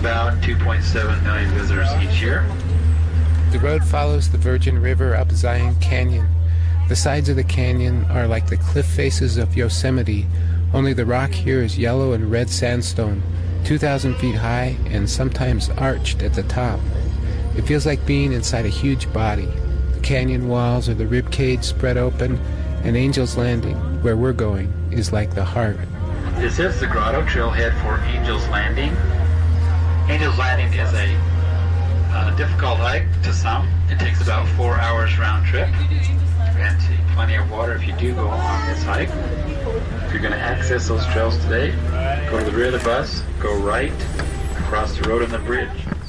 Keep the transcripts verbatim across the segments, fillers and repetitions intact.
about two point seven million visitors each year. The road follows the Virgin River up Zion Canyon. The sides of the canyon are like the cliff faces of Yosemite, only the rock here is yellow and red sandstone, two thousand feet high and sometimes arched at the top. It feels like being inside a huge body. The canyon walls are the rib cage spread open, and Angel's Landing, where we're going, is like the heart. This is the grotto trailhead for Angel's Landing. Angel's Landing is a uh, difficult hike to some. It takes about four hours round trip, and plenty of water if you do go on this hike. If you're going to access those trails today, go to the rear of the bus, go right, across the road and the bridge.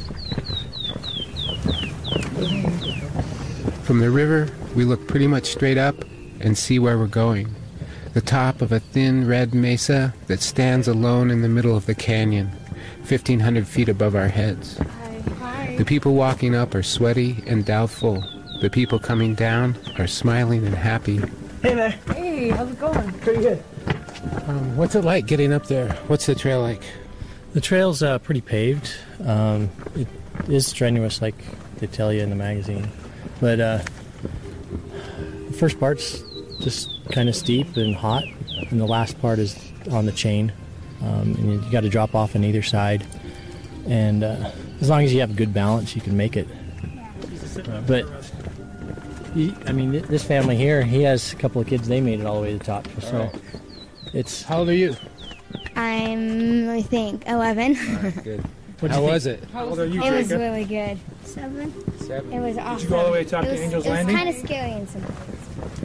From the river, we look pretty much straight up and see where we're going. The top of a thin red mesa that stands alone in the middle of the canyon, fifteen hundred feet above our heads. Hi. Hi. The people walking up are sweaty and doubtful. The people coming down are smiling and happy. Hey there. Hey, how's it going? Pretty good. Um, what's it like getting up there? What's the trail like? The trail's uh, pretty paved. Um, it is strenuous, like they tell you in the magazine. But uh, the first part's just kind of steep and hot, and the last part is on the chain. Um, and you got to drop off on either side. And uh, as long as you have good balance, you can make it. Uh, but, you, I mean, th- this family here, he has a couple of kids, they made it all the way to the top. So right. It's... How old are you? I'm, I think, eleven. All right, good. What'd How you was it? How old are you, It was Jacob? really good. Seven? Seven. It was awesome. Did you go all the way to top it to was, Angel's it was Landing? kind of scary in some places.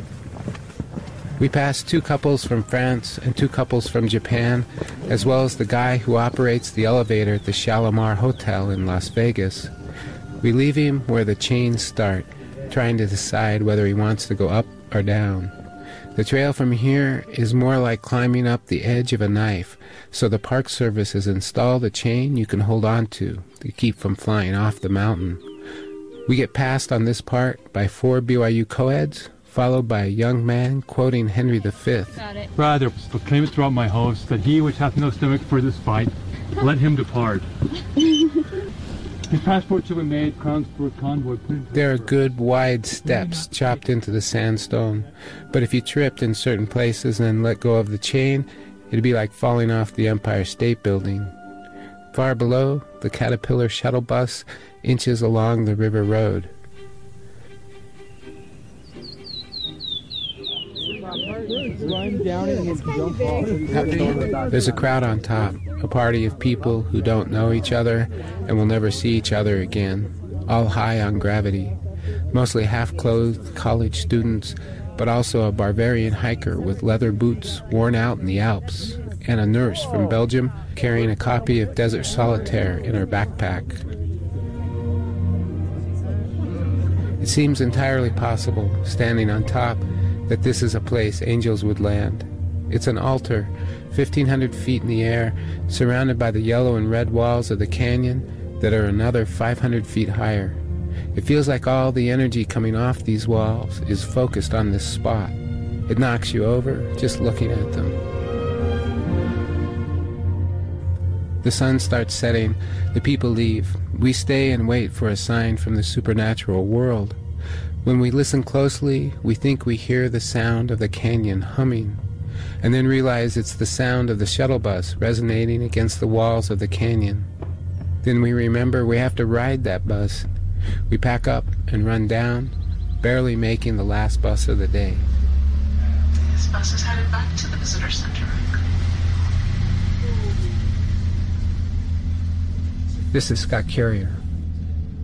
We passed two couples from France and two couples from Japan, as well as the guy who operates the elevator at the Shalimar Hotel in Las Vegas. We leave him where the chains start, trying to decide whether he wants to go up or down. The trail from here is more like climbing up the edge of a knife, so the Park Service has installed a chain you can hold on to to keep from flying off the mountain. We get passed on this part by four B Y U co-eds, followed by a young man quoting Henry the Fifth. Got it. Rather, proclaim it throughout my host, that he which hath no stomach for this fight, let him depart. His passport shall be made, crowns for a convoy. There are good wide steps chopped into the sandstone, but if you tripped in certain places and then let go of the chain, it'd be like falling off the Empire State Building. Far below, the Caterpillar shuttle bus inches along the river road. There's a crowd on top, a party of people who don't know each other and will never see each other again, all high on gravity. Mostly half-clothed college students, but also a Bavarian hiker with leather boots worn out in the Alps, and a nurse from Belgium carrying a copy of Desert Solitaire in her backpack. It seems entirely possible, standing on top, that this is a place angels would land. It's an altar, fifteen hundred feet in the air, surrounded by the yellow and red walls of the canyon that are another five hundred feet higher. It feels like all the energy coming off these walls is focused on this spot. It knocks you over just looking at them. The sun starts setting. The people leave. We stay and wait for a sign from the supernatural world. When we listen closely, we think we hear the sound of the canyon humming, and then realize it's the sound of the shuttle bus resonating against the walls of the canyon. Then we remember we have to ride that bus. We pack up and run down, barely making the last bus of the day. This bus is headed back to the visitor center. This is Scott Carrier.